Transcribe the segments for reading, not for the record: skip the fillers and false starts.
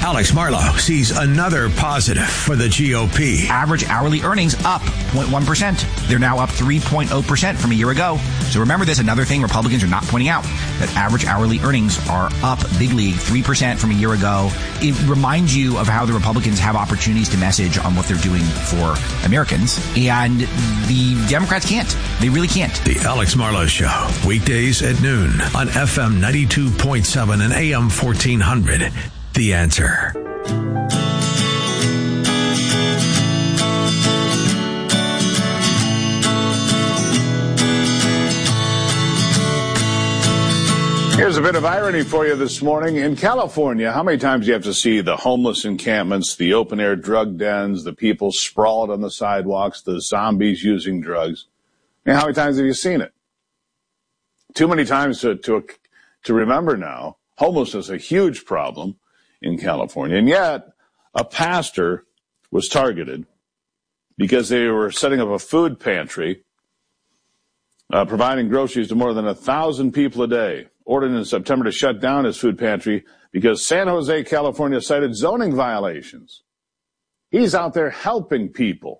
Alex Marlow sees another positive for the GOP. Average hourly earnings up 0.1%. They're now up 3.0% from a year ago. So remember this, another thing Republicans are not pointing out, that average hourly earnings are up big league, 3% from a year ago. It reminds you of how the Republicans have opportunities to message on what they're doing for Americans. And the Democrats can't. They really can't. The Alex Marlow Show, weekdays at noon on FM 92.7 and AM 1400. The Answer. Here's a bit of irony for you this morning. In California, how many times do you have to see the homeless encampments, the open-air drug dens, the people sprawled on the sidewalks, the zombies using drugs? And how many times have you seen it? Too many times to remember now. Homelessness is a huge problem in California. And yet, a pastor was targeted because they were setting up a food pantry, providing groceries to more than 1,000 people a day. Ordered in September to shut down his food pantry because San Jose, California cited zoning violations. He's out there helping people.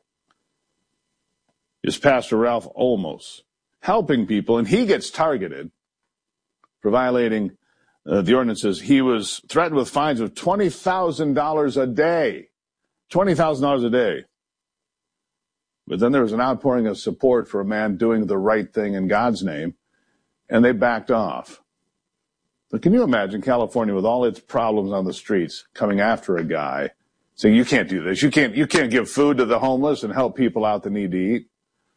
Is Pastor Ralph Olmos helping people, and he gets targeted for violating the ordinances. He was threatened with fines of $20,000 a day. $20,000 a day. But then there was an outpouring of support for a man doing the right thing in God's name, and they backed off. But can you imagine California with all its problems on the streets coming after a guy saying, you can't do this. You can't give food to the homeless and help people out that need to eat.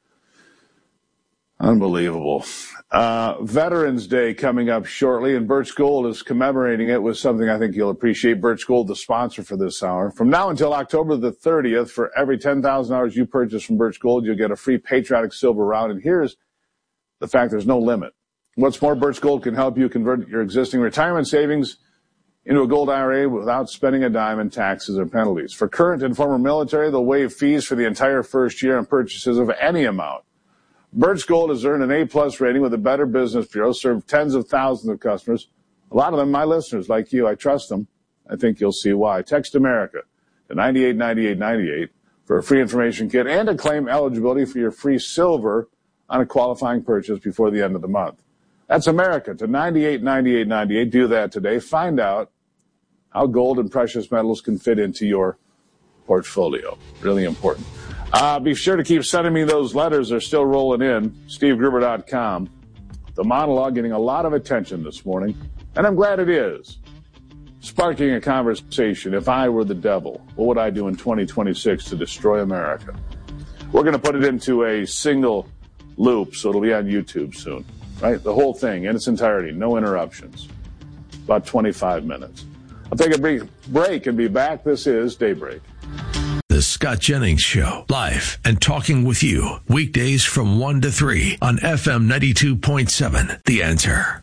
Unbelievable. Veterans Day coming up shortly, and Birch Gold is commemorating it with something I think you'll appreciate. Birch Gold, the sponsor for this hour. From now until October the 30th, for every $10,000 you purchase from Birch Gold, you'll get a free Patriotic Silver round. And here's the fact: there's no limit. What's more, Birch Gold can help you convert your existing retirement savings into a gold IRA without spending a dime in taxes or penalties. For current and former military, they'll waive fees for the entire first year on purchases of any amount. Birch Gold has earned an A-plus rating with the Better Business Bureau, served tens of thousands of customers. A lot of them my listeners, like you. I trust them. I think you'll see why. Text America to 989898 for a free information kit and to claim eligibility for your free silver on a qualifying purchase before the end of the month. That's America to 989898. Do that today. Find out how gold and precious metals can fit into your portfolio. Really important. Be sure to keep sending me those letters. They're still rolling in. SteveGruber.com. The monologue getting a lot of attention this morning, and I'm glad it is. Sparking a conversation. If I were the devil, what would I do in 2026 to destroy America? We're going to put it into a single loop, so it'll be on YouTube soon. Right? The whole thing in its entirety. No interruptions. About 25 minutes. I'll take a brief break and be back. This is Daybreak. The Scott Jennings Show, live and talking with you, weekdays from 1 to 3 on FM 92.7, The Answer.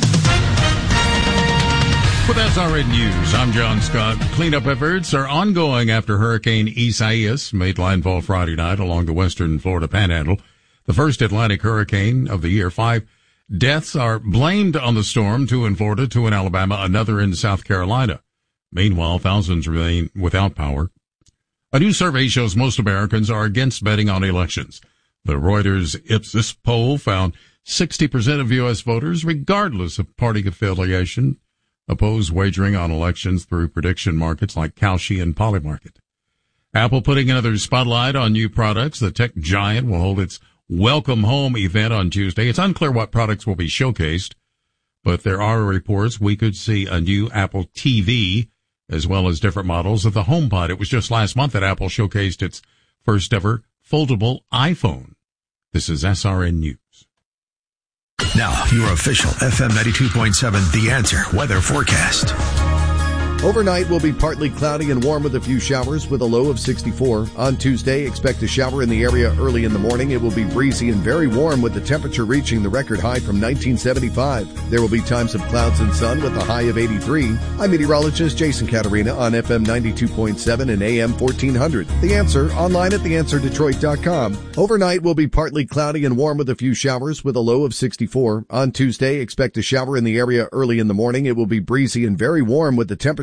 With SRN News, I'm John Scott. Cleanup efforts are ongoing after Hurricane Isaias made landfall Friday night along the western Florida Panhandle. The first Atlantic hurricane of the year. 5 deaths are blamed on the storm, 2 in Florida, 2 in Alabama, another in South Carolina. Meanwhile, thousands remain without power. A new survey shows most Americans are against betting on elections. The Reuters Ipsos poll found 60% of U.S. voters, regardless of party affiliation, oppose wagering on elections through prediction markets like Kalshi and Polymarket. Apple putting another spotlight on new products. The tech giant will hold its Welcome Home event on Tuesday. It's unclear what products will be showcased, but there are reports we could see a new Apple TV as well as different models of the HomePod. It was just last month that Apple showcased its first ever foldable iPhone. This is SRN News. Now, your official FM 92.7 The Answer weather forecast. Overnight will be partly cloudy and warm with a few showers with a low of 64. On Tuesday, expect a shower in the area early in the morning. It will be breezy and very warm with the temperature reaching the record high from 1975. There will be times of clouds and sun with a high of 83. I'm meteorologist Jason Caterina on FM 92.7 and AM 1400. The Answer, online at theanswerdetroit.com. Overnight will be partly cloudy and warm with a few showers with a low of 64. On Tuesday, expect a shower in the area early in the morning. It will be breezy and very warm with the temperature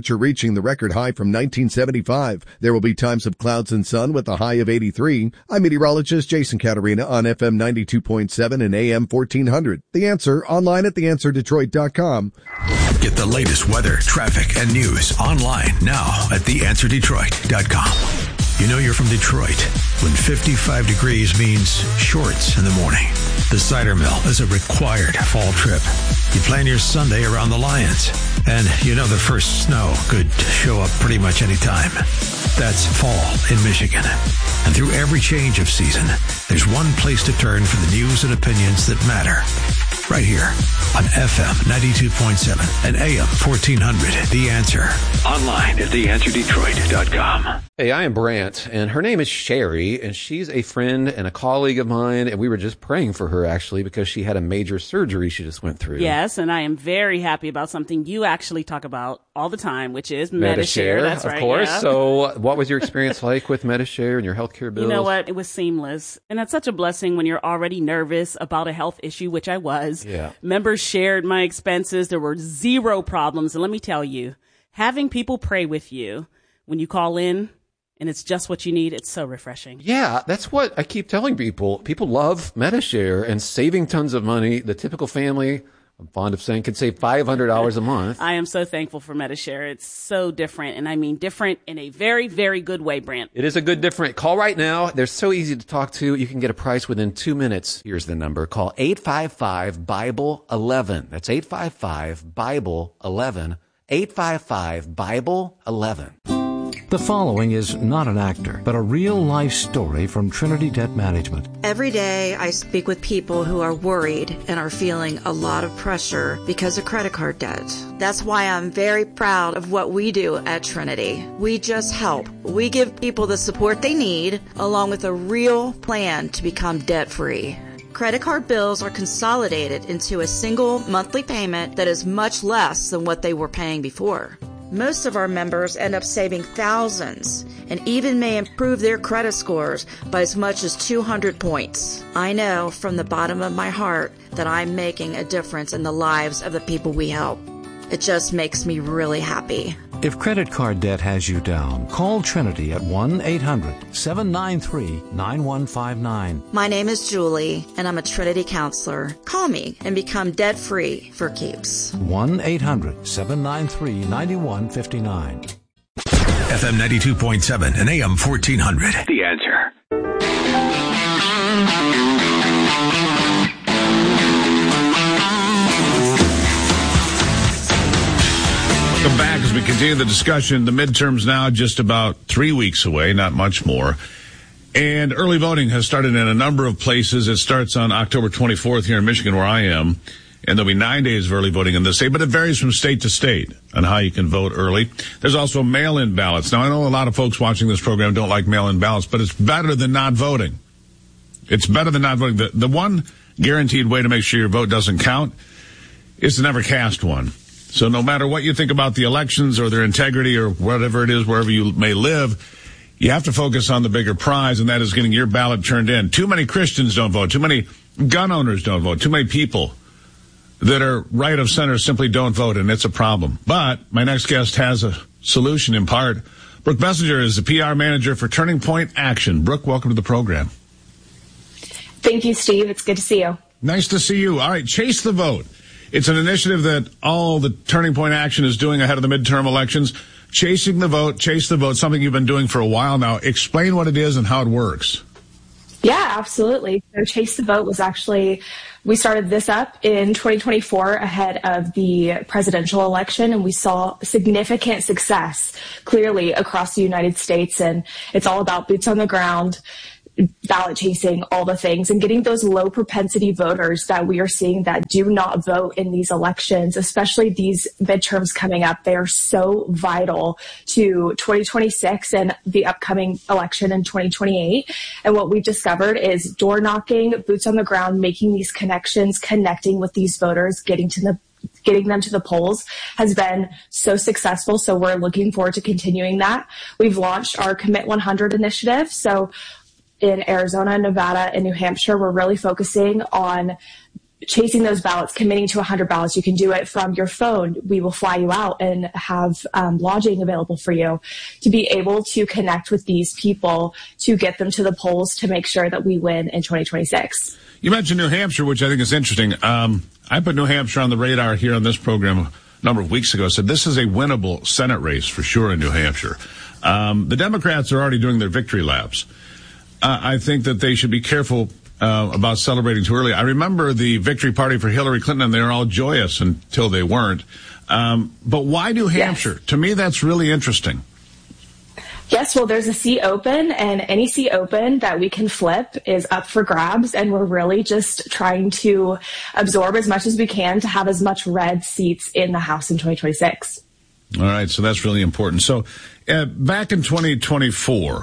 temperature reaching the record high from 1975. There will be times of clouds and sun with a high of 83. I'm meteorologist Jason Caterina on FM 92.7 and AM 1400. The Answer, online at theanswerdetroit.com. Get the latest weather, traffic, and news online now at theanswerdetroit.com. You know you're from Detroit when 55 degrees means shorts in the morning. The Cider Mill is a required fall trip. You plan your Sunday around the Lions, and you know the first snow could show up pretty much any time. That's fall in Michigan. And through every change of season, there's one place to turn for the news and opinions that matter. Right here on FM 92.7 and AM 1400. The Answer. Online at theanswerdetroit.com. Hey, I am Brant, and her name is Sherry, and she's a friend and a colleague of mine, and we were just praying for her, actually, because she had a major surgery she just went through. Yes, and I am very happy about something you actually talk about all the time, which is Medi-Share. That's right, of course. Yeah. So what was your experience like with Medi-Share and your healthcare bills? You know what? It was seamless. And that's such a blessing when you're already nervous about a health issue, which I was. Yeah. Members shared my expenses. There were zero problems. And let me tell you, having people pray with you when you call in, and it's just what you need, it's so refreshing. Yeah, that's what I keep telling people. People love Medi-Share and saving tons of money. The typical family, I'm fond of saying, could save $500 a month. I am so thankful for Medi-Share. It's so different, and I mean different in a very, very good way, Brant. It is a good different. Call right now. They're so easy to talk to. You can get a price within 2 minutes. Here's the number. Call 855-BIBLE-11. That's 855-BIBLE-11. 855-BIBLE-11. The following is not an actor, but a real-life story from Trinity Debt Management. Every day I speak with people who are worried and are feeling a lot of pressure because of credit card debt. That's why I'm very proud of what we do at Trinity. We just help. We give people the support they need, along with a real plan to become debt-free. Credit card bills are consolidated into a single monthly payment that is much less than what they were paying before. Most of our members end up saving thousands and even may improve their credit scores by as much as 200 points. I know from the bottom of my heart that I'm making a difference in the lives of the people we help. It just makes me really happy. If credit card debt has you down, call Trinity at 1-800-793-9159. My name is Julie, and I'm a Trinity counselor. Call me and become debt-free for keeps. 1-800-793-9159. FM 92.7 and AM 1400. The Answer. Welcome back as we continue the discussion. The midterms now just about 3 weeks away, not much more. And early voting has started in a number of places. It starts on October 24th here in Michigan, where I am. And there'll be 9 days of early voting in the state, but it varies from state to state on how you can vote early. There's also mail-in ballots. Now, I know a lot of folks watching this program don't like mail-in ballots, but it's better than not voting. It's better than not voting. The one guaranteed way to make sure your vote doesn't count is to never cast one. So no matter what you think about the elections or their integrity or whatever it is, wherever you may live, you have to focus on the bigger prize, and that is getting your ballot turned in. Too many Christians don't vote. Too many gun owners don't vote. Too many people that are right of center simply don't vote, and it's a problem. But my next guest has a solution in part. Brooke Messenger is the PR manager for Turning Point Action. Brooke, welcome to the program. Thank you, Steve. It's good to see you. Nice to see you. All right, Chase the Vote. It's an initiative that all the Turning Point Action is doing ahead of the midterm elections. Chasing the vote, Chase the Vote, something you've been doing for a while now. Explain what it is and how it works. Yeah, absolutely. So Chase the Vote was actually, we started this up in 2024 ahead of the presidential election, and we saw significant success clearly across the United States. And it's all about boots on the ground, ballot chasing, all the things, and getting those low propensity voters that we are seeing that do not vote in these elections, especially these midterms coming up. They are so vital to 2026 and the upcoming election in 2028. And what we've discovered is door knocking, boots on the ground, making these connections, connecting with these voters, getting them to the polls has been so successful. So we're looking forward to continuing that. We've launched our Commit 100 initiative. So in Arizona, Nevada, and New Hampshire, we're really focusing on chasing those ballots, committing to 100 ballots. You can do it from your phone. We will fly you out and have lodging available for you to be able to connect with these people to get them to the polls to make sure that we win in 2026. You mentioned New Hampshire, which I think is interesting. I put New Hampshire on the radar here on this program a number of weeks ago. I said this is a winnable Senate race for sure in New Hampshire. The Democrats are already doing their victory laps. I think that they should be careful about celebrating too early. I remember the victory party for Hillary Clinton, and they were all joyous until they weren't. But why New Hampshire? Yes. To me, that's really interesting. Yes, well, there's a seat open, and any seat open that we can flip is up for grabs, and we're really just trying to absorb as much as we can to have as much red seats in the House in 2026. All right, so that's really important. So back in 2024,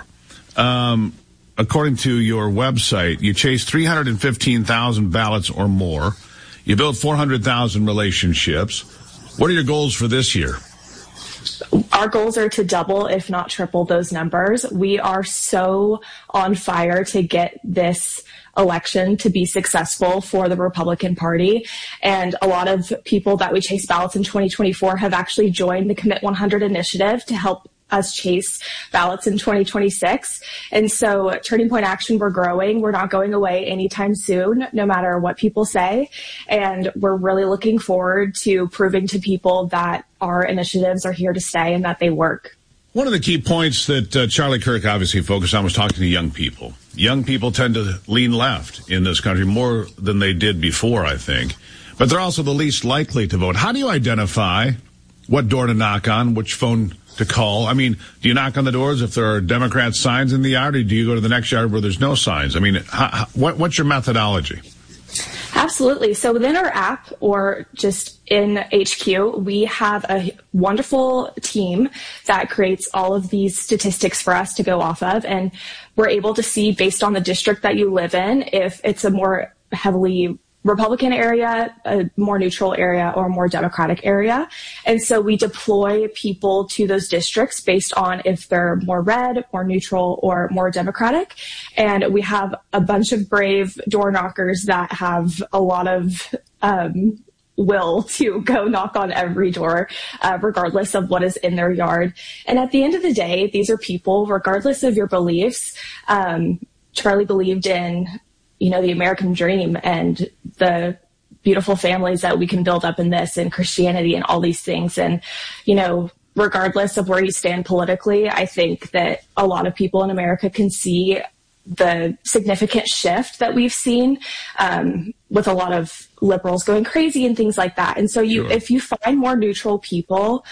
according to your website, you chased 315,000 ballots or more. You built 400,000 relationships. What are your goals for this year? Our goals are to double, if not triple, those numbers. We are so on fire to get this election to be successful for the Republican Party. And a lot of people that we chase ballots in 2024 have actually joined the Commit 100 initiative to help us chase ballots in 2026. And so Turning Point Action, we're growing. We're not going away anytime soon, no matter what people say. And we're really looking forward to proving to people that our initiatives are here to stay and that they work. One of the key points that Charlie Kirk obviously focused on was talking to young people. Young people tend to lean left in this country more than they did before, I think. But they're also the least likely to vote. How do you identify what door to knock on, which phone to call? I mean, do you knock on the doors if there are Democrat signs in the yard, or do you go to the next yard where there's no signs? I mean, what's your methodology? Absolutely. So within our app or just in HQ, we have a wonderful team that creates all of these statistics for us to go off of. And we're able to see, based on the district that you live in, if it's a more heavily Republican area, a more neutral area, or a more Democratic area. And so we deploy people to those districts based on if they're more red, more neutral, or more Democratic. And we have a bunch of brave door knockers that have a lot of will to go knock on every door, regardless of what is in their yard. And at the end of the day, these are people, regardless of your beliefs. Charlie believed in the American dream and the beautiful families that we can build up in this, and Christianity and all these things. And, regardless of where you stand politically, I think that a lot of people in America can see the significant shift that we've seen with a lot of liberals going crazy and things like that. And so if you find more neutral people,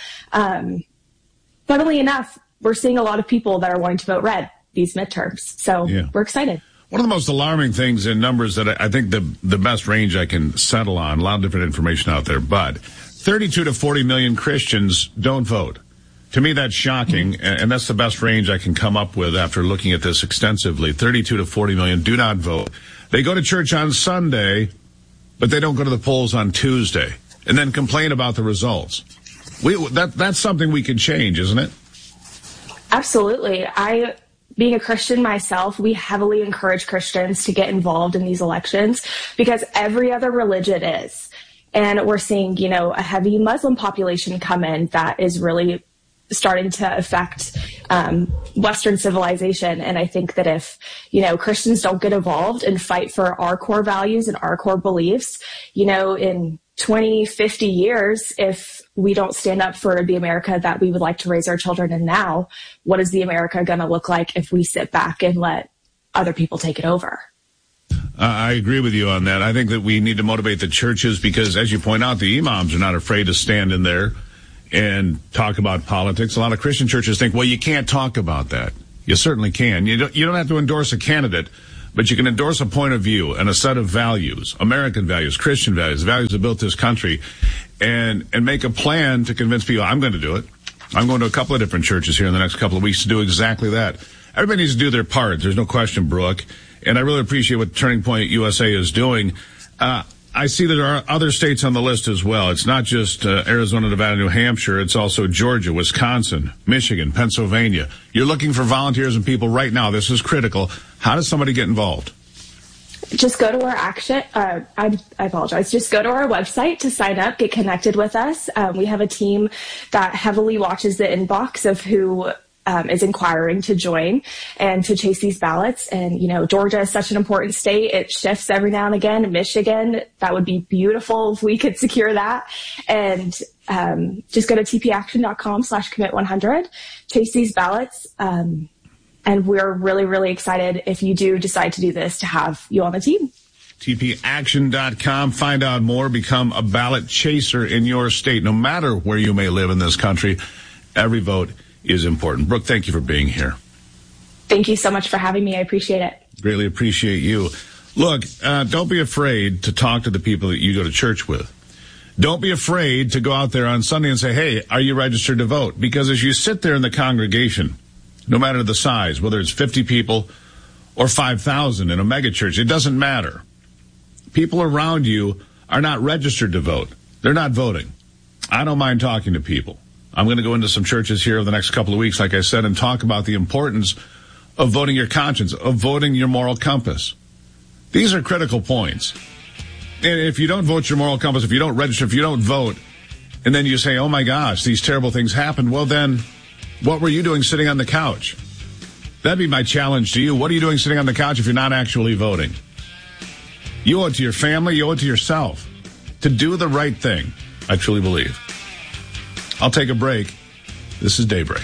funnily enough, we're seeing a lot of people that are wanting to vote red these midterms. So we're excited. One of the most alarming things in numbers that I think the best range I can settle on, a lot of different information out there, but 32 to 40 million Christians don't vote. To me, that's shocking, and that's the best range I can come up with after looking at this extensively. 32 to 40 million do not vote. They go to church on Sunday, but they don't go to the polls on Tuesday, and then complain about the results. That's something we can change, isn't it? Absolutely. Being a Christian myself, we heavily encourage Christians to get involved in these elections because every other religion is. And we're seeing, a heavy Muslim population come in that is really starting to affect Western civilization. And I think that if, Christians don't get involved and fight for our core values and our core beliefs, in 20, 50 years, if we don't stand up for the America that we would like to raise our children in now, what is the America going to look like if we sit back and let other people take it over? I agree with you on that. I think that we need to motivate the churches because, as you point out, the imams are not afraid to stand in there and talk about politics. A lot of Christian churches think, well, you can't talk about that. You certainly can. You don't have to endorse a candidate, but you can endorse a point of view and a set of values, American values, Christian values, values that built this country, and make a plan to convince people, I'm going to do it. I'm going to a couple of different churches here in the next couple of weeks to do exactly that. Everybody needs to do their part. There's no question, Brooke. And I really appreciate what Turning Point USA is doing. I see there are other states on the list as well. It's not just Arizona, Nevada, New Hampshire. It's also Georgia, Wisconsin, Michigan, Pennsylvania. You're looking for volunteers and people right now. This is critical. How does somebody get involved? Just go to our I apologize. Just go to our website to sign up, get connected with us. We have a team that heavily watches the inbox of who is inquiring to join and to chase these ballots. And, Georgia is such an important state. It shifts every now and again. Michigan, that would be beautiful if we could secure that. And just go to tpaction.com/commit100, chase these ballots. And we're really, really excited if you do decide to do this to have you on the team. tpaction.com. Find out more. Become a ballot chaser in your state. No matter where you may live in this country, every vote is important. Brooke, thank you for being here. Thank you so much for having me. I appreciate it. Greatly appreciate you. Look, don't be afraid to talk to the people that you go to church with. Don't be afraid to go out there on Sunday and say, hey, are you registered to vote? Because as you sit there in the congregation, no matter the size, whether it's 50 people or 5,000 in a megachurch, it doesn't matter. People around you are not registered to vote. They're not voting. I don't mind talking to people. I'm going to go into some churches here over the next couple of weeks, like I said, and talk about the importance of voting your conscience, of voting your moral compass. These are critical points. And if you don't vote your moral compass, if you don't register, if you don't vote, and then you say, oh my gosh, these terrible things happened, well then, what were you doing sitting on the couch? That'd be my challenge to you. What are you doing sitting on the couch if you're not actually voting? You owe it to your family, you owe it to yourself to do the right thing, I truly believe. I'll take a break. This is Daybreak.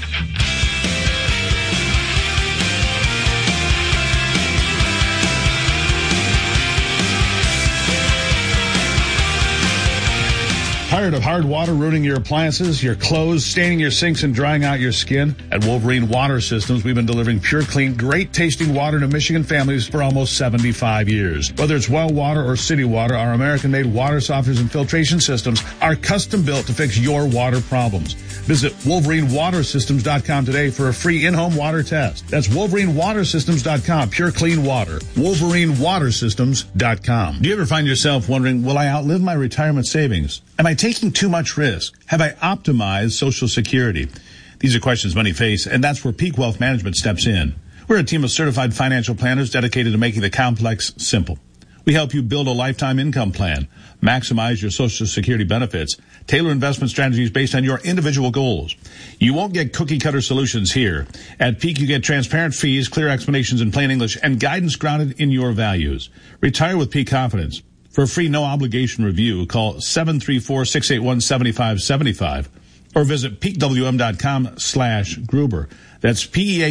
Tired of hard water ruining your appliances, your clothes, staining your sinks, and drying out your skin? At Wolverine Water Systems, we've been delivering pure, clean, great-tasting water to Michigan families for almost 75 years. Whether it's well water or city water, our American-made water softeners and filtration systems are custom-built to fix your water problems. Visit WolverineWaterSystems.com today for a free in-home water test. That's WolverineWaterSystems.com, pure, clean water. WolverineWaterSystems.com. Do you ever find yourself wondering, will I outlive my retirement savings? Am I taking too much risk? Have I optimized Social Security? These are questions many face, and that's where Peak Wealth Management steps in. We're a team of certified financial planners dedicated to making the complex simple. We help you build a lifetime income plan, maximize your Social Security benefits, tailor investment strategies based on your individual goals. You won't get cookie-cutter solutions here. At Peak, you get transparent fees, clear explanations in plain English, and guidance grounded in your values. Retire with Peak confidence. For a free no-obligation review, call 734-681-7575 or visit peakwm.com/Gruber. That's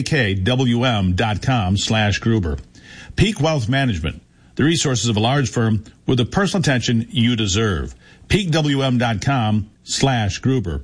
PEAKWM.com/Gruber. Peak Wealth Management, the resources of a large firm with the personal attention you deserve. PeakWM.com/Gruber.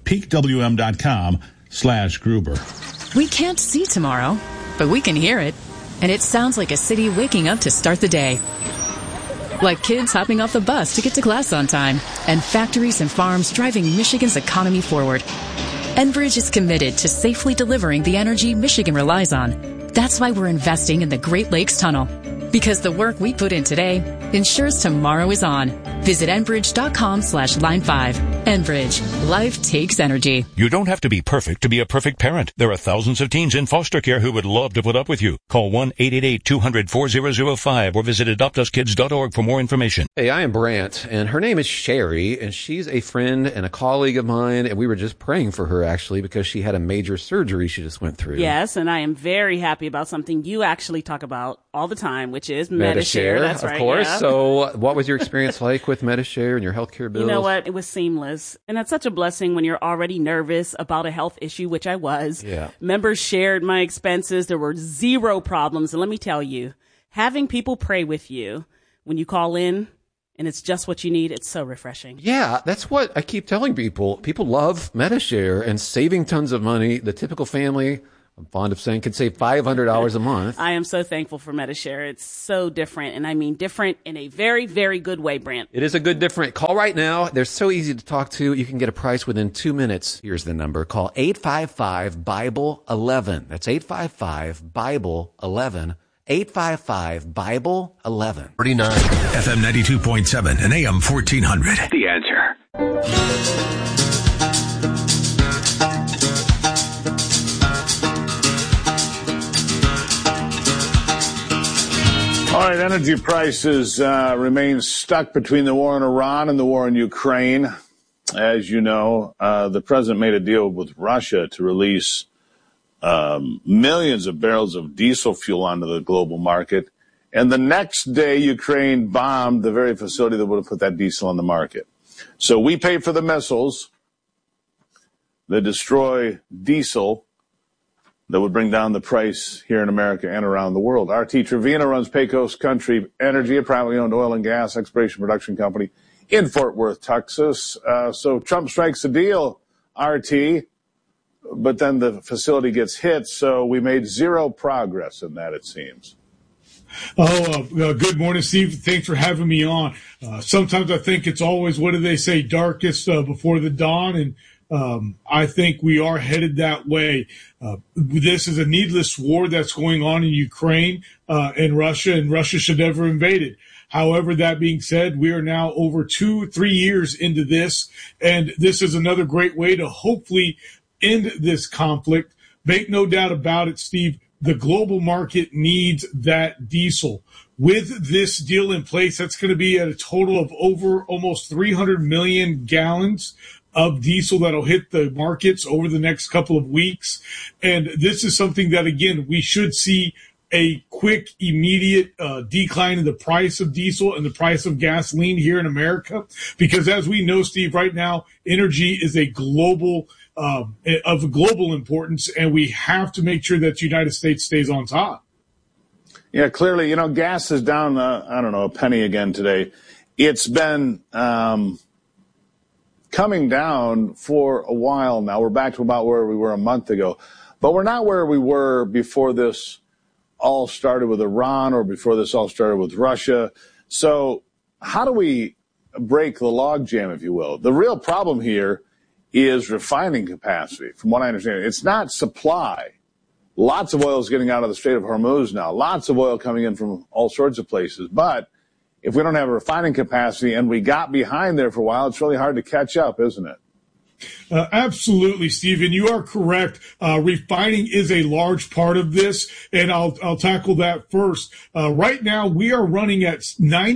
PeakWM.com/Gruber. We can't see tomorrow, but we can hear it. And it sounds like a city waking up to start the day. Like kids hopping off the bus to get to class on time, and factories and farms driving Michigan's economy forward. Enbridge is committed to safely delivering the energy Michigan relies on. That's why we're investing in the Great Lakes Tunnel. Because the work we put in today ensures tomorrow is on. Visit Enbridge.com/line5. Enbridge. Life takes energy. You don't have to be perfect to be a perfect parent. There are thousands of teens in foster care who would love to put up with you. Call 1-888-200-4005 or visit adoptuskids.org for more information. Hey, I am Brant, and her name is Sherry, and she's a friend and a colleague of mine, and we were just praying for her, actually, because she had a major surgery she just went through. Yes, and I am very happy about something you actually talk about all the time, which is Medi-Share. That's right, of course. Yeah. So what was your experience like with Medi-Share and your healthcare bills? You know what? It was seamless. And that's such a blessing when you're already nervous about a health issue, which I was. Yeah. Members shared my expenses. There were zero problems. And let me tell you, having people pray with you when you call in and it's just what you need, it's so refreshing. Yeah, that's what I keep telling people. People love Medi-Share and saving tons of money. The typical family, I'm fond of saying, could save $500 a month. I am so thankful for Medi-Share. It's so different, and I mean different in a very, very good way, Brant. It is a good different. Call right now. They're so easy to talk to. You can get a price within 2 minutes. Here's the number. Call 855-BIBLE-11. That's 855-BIBLE-11. 855-BIBLE-11. 49. FM 92.7 and AM 1400. The Answer. All All right, energy prices remain stuck between the war in Iran and the war in Ukraine. As you know, the president made a deal with Russia to release millions of barrels of diesel fuel onto the global market. And the next day, Ukraine bombed the very facility that would have put that diesel on the market. So we pay for the missiles that destroy diesel that would bring down the price here in America and around the world. RT Trevino runs Pecos Country Energy, a privately owned oil and gas exploration production company in Fort Worth, Texas. So Trump strikes a deal, RT, but then the facility gets hit. So we made zero progress in that, it seems. Good morning, Steve. Thanks for having me on. Sometimes I think it's always, what do they say, darkest before the dawn, and I think we are headed that way. This is a needless war that's going on in Ukraine and Russia should never invade it. However, that being said, we are now over 2-3 years into this, and this is another great way to hopefully end this conflict. Make no doubt about it, Steve, the global market needs that diesel. With this deal in place, that's going to be at a total of over almost 300 million gallons of diesel that'll hit the markets over the next couple of weeks. And this is something that, again, we should see a quick, immediate decline in the price of diesel and the price of gasoline here in America. Because as we know, Steve, right now, energy is a global of global importance, and we have to make sure that the United States stays on top. Yeah, clearly, gas is down, a penny again today. It's been coming down for a while now. We're back to about where we were a month ago, but we're not where we were before this all started with Iran or before this all started with Russia. So how do we break the logjam, if you will? The real problem here is refining capacity. From what I understand, it's not supply. Lots of oil is getting out of the Strait of Hormuz now. Lots of oil coming in from all sorts of places. But if we don't have a refining capacity and we got behind there for a while, it's really hard to catch up, isn't it? Absolutely, Stephen. You are correct. Refining is a large part of this, and I'll tackle that first. Right now, we are running at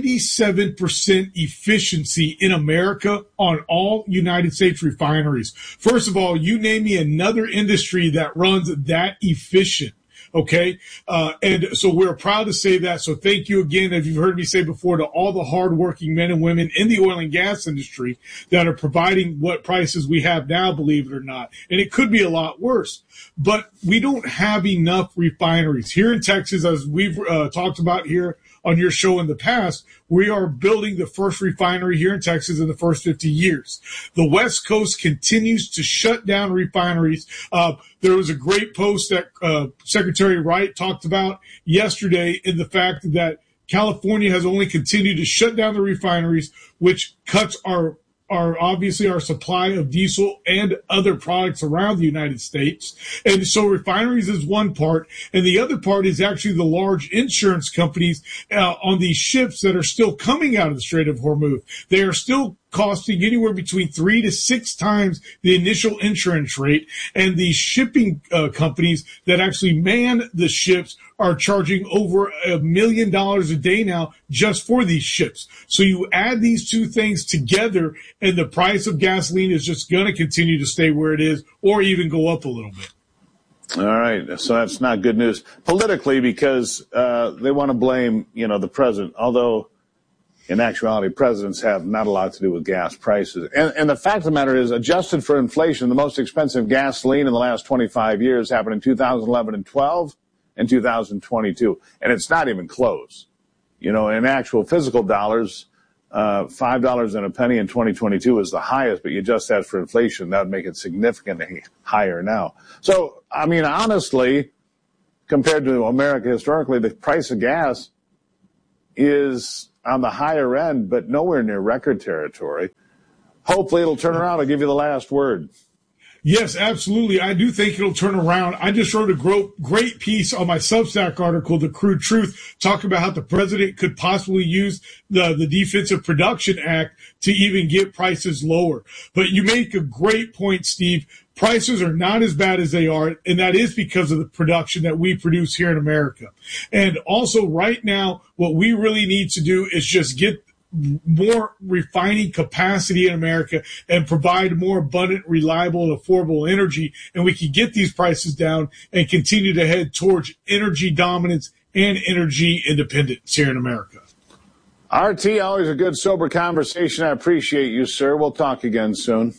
97% efficiency in America on all United States refineries. First of all, you name me another industry that runs that efficient. Okay. And so we're proud to say that. So thank you again, as you've heard me say before, to all the hardworking men and women in the oil and gas industry that are providing what prices we have now, believe it or not. And it could be a lot worse, but we don't have enough refineries here in Texas. As we've talked about here on your show in the past, we are building the first refinery here in Texas in the first 50 years. The West Coast continues to shut down refineries. There was a great post that Secretary Wright talked about yesterday in the fact that California has only continued to shut down the refineries, which cuts our obviously our supply of diesel and other products around the United States. And so refineries is one part. And the other part is actually the large insurance companies on these ships that are still coming out of the Strait of Hormuz. They are still costing anywhere between 3 to 6 times the initial insurance rate. And the shipping companies that actually man the ships are charging over $1 million a day now just for these ships. So you add these two things together, and the price of gasoline is just going to continue to stay where it is or even go up a little bit. All right. So that's not good news politically, because they want to blame, the president, although in actuality, presidents have not a lot to do with gas prices. And the fact of the matter is, adjusted for inflation, the most expensive gasoline in the last 25 years happened in 2011 and 12 and 2022. And it's not even close. In actual physical dollars, $5 and a penny in 2022 is the highest, but you adjust that for inflation, that would make it significantly higher now. So, honestly, compared to America historically, the price of gas is on the higher end, but nowhere near record territory. Hopefully it'll turn around. I'll give you the last word. Yes, absolutely. I do think it'll turn around. I just wrote a great piece on my Substack article, The Crude Truth, talking about how the president could possibly use the Defensive Production Act to even get prices lower. But you make a great point, Steve. prices are not as bad as they are, and that is because of the production that we produce here in America. And also right now, what we really need to do is just get more refining capacity in America and provide more abundant, reliable, and affordable energy. And we can get these prices down and continue to head towards energy dominance and energy independence here in America. RT, always a good, sober conversation. I appreciate you, sir. We'll talk again soon.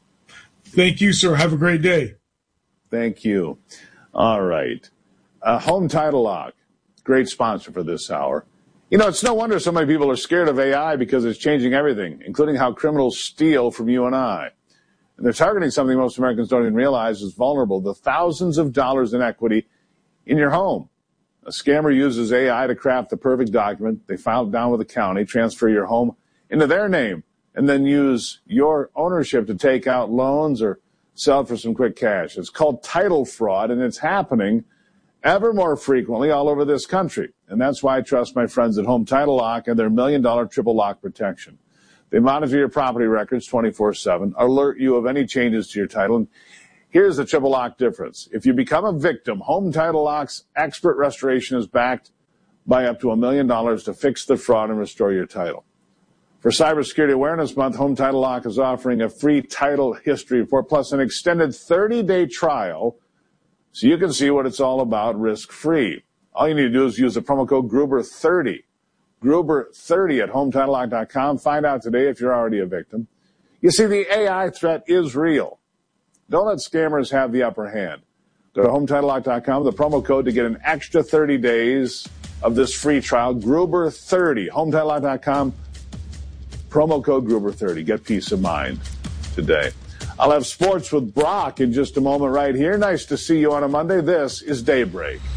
Thank you, sir. Have a great day. Thank you. All right. Home Title Lock, great sponsor for this hour. You know, it's no wonder so many people are scared of AI because it's changing everything, including how criminals steal from you and I. And they're targeting something most Americans don't even realize is vulnerable, the thousands of dollars in equity in your home. A scammer uses AI to craft the perfect document. They file it down with the county, transfer your home into their name, and then use your ownership to take out loans or sell it for some quick cash. It's called title fraud, and it's happening ever more frequently all over this country. And that's why I trust my friends at Home Title Lock and their $1 million triple lock protection. They monitor your property records 24/7, alert you of any changes to your title. And here's the triple lock difference. If you become a victim, Home Title Lock's expert restoration is backed by up to $1 million to fix the fraud and restore your title. For Cybersecurity Awareness Month, Home Title Lock is offering a free title history report plus an extended 30-day trial so you can see what it's all about risk-free. All you need to do is use the promo code Gruber30. Gruber30 at HomeTitleLock.com. Find out today if you're already a victim. You see, the AI threat is real. Don't let scammers have the upper hand. Go to HomeTitleLock.com, the promo code to get an extra 30 days of this free trial, Gruber30. HomeTitleLock.com, promo code Gruber30. Get peace of mind today. I'll have sports with Brock in just a moment right here. Nice to see you on a Monday. This is Daybreak.